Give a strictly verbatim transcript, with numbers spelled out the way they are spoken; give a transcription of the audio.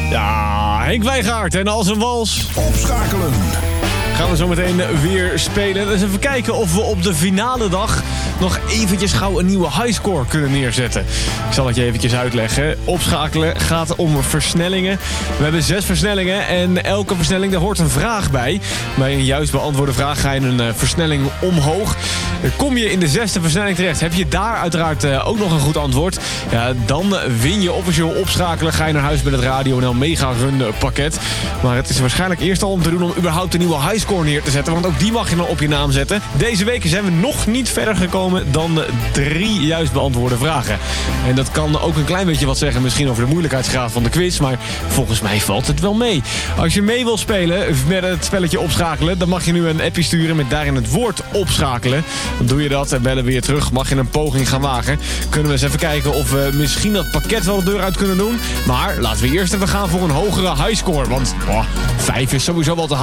Ja, Henk Wijngaard en Als een Wals. Opschakelen. Gaan we zo meteen weer spelen. Dus even kijken of we op de finale dag nog eventjes gauw een nieuwe highscore kunnen neerzetten. Ik zal het je eventjes uitleggen. Opschakelen gaat om versnellingen. We hebben zes versnellingen en elke versnelling, daar hoort een vraag bij. Bij een juist beantwoorde vraag ga je een uh, versnelling omhoog. Kom je in de zesde versnelling terecht, heb je daar uiteraard uh, ook nog een goed antwoord. Ja, dan win je officieel opschakelen. Ga je naar huis met het Radio N L Mega Run pakket. Maar het is waarschijnlijk eerst al om te doen om überhaupt een nieuwe highscore neer te zetten. Want ook die mag je dan op je naam zetten. Deze week zijn we nog niet verder gekomen dan drie juist beantwoorde vragen. En dat kan ook een klein beetje wat zeggen misschien over de moeilijkheidsgraad van de quiz. Maar volgens mij valt het wel mee. Als je mee wil spelen met het spelletje opschakelen, dan mag je nu een appje sturen met daarin het woord opschakelen. Dan doe je dat en bellen we je terug. Mag je een poging gaan wagen. Kunnen we eens even kijken of we misschien dat pakket wel de deur uit kunnen doen. Maar laten we eerst even gaan voor een hogere highscore. Want oh, vijf is sowieso wel te